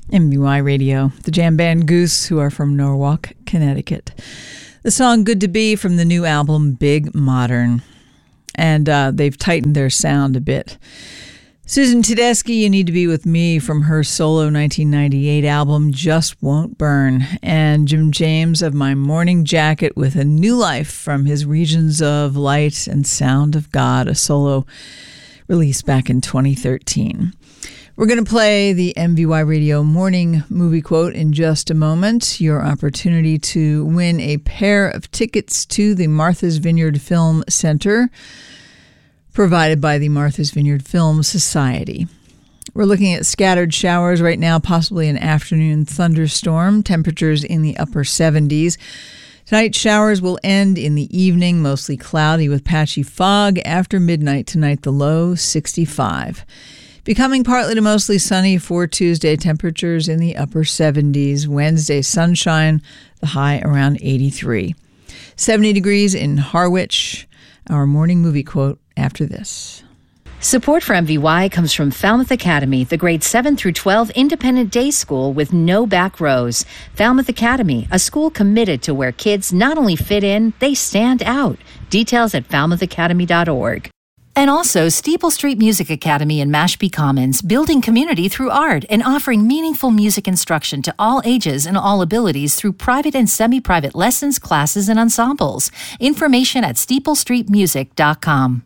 MBY Radio, the jam band Goose, who are from Norwalk, Connecticut. The song Good to Be from the new album Big Modern. And they've tightened their sound a bit. Susan Tedeschi, You Need to Be With Me from her solo 1998 album Just Won't Burn. And Jim James of My Morning Jacket with a New Life from his Regions of Light and Sound of God, a solo release back in 2013. We're going to play the MVY Radio Morning Movie Quote in just a moment. Your opportunity to win a pair of tickets to the Martha's Vineyard Film Center, provided by the Martha's Vineyard Film Society. We're looking at scattered showers right now, possibly an afternoon thunderstorm, temperatures in the upper 70s. Tonight, showers will end in the evening, mostly cloudy with patchy fog. After midnight tonight, the low 65. Becoming partly to mostly sunny for Tuesday, temperatures in the upper 70s. Wednesday, sunshine, the high around 83. 70 degrees in Harwich. Our morning movie quote after this. Support for MVY comes from Falmouth Academy, the grades 7 through 12 independent day school with no back rows. Falmouth Academy, a school committed to where kids not only fit in, they stand out. Details at falmouthacademy.org. And also Steeple Street Music Academy in Mashpee Commons, building community through art and offering meaningful music instruction to all ages and all abilities through private and semi-private lessons, classes, and ensembles. Information at steeplestreetmusic.com.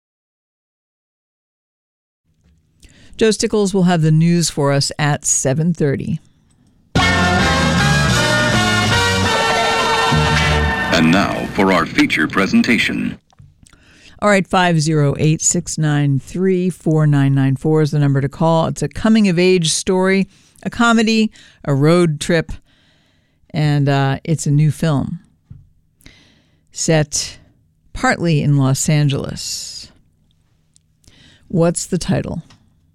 Joe Stickles will have the news for us at 7:30. And now for our feature presentation. All right, 508-693-4994 is the number to call. It's a coming-of-age story, a comedy, a road trip, and it's a new film set partly in Los Angeles. What's the title?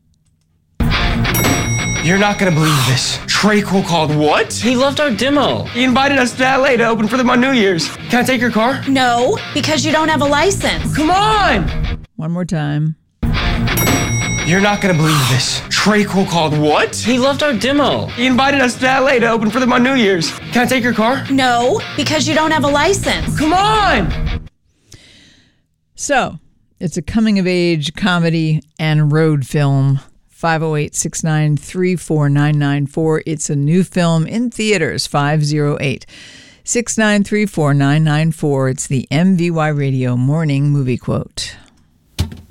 You're not gonna believe this. Trey Cole called. What? He loved our demo. He invited us to LA to open for them on New Year's. Can I take your car? No, because you don't have a license. Come on! One more time. You're not gonna believe this. Trey Cole called. What? He loved our demo. He invited us to LA to open for them on New Year's. Can I take your car? No, because you don't have a license. Come on! So, it's a coming-of-age comedy and road film. 508-693-4994. It's a new film in theaters. 508-693-4994. It's the MVY Radio Morning Movie Quote.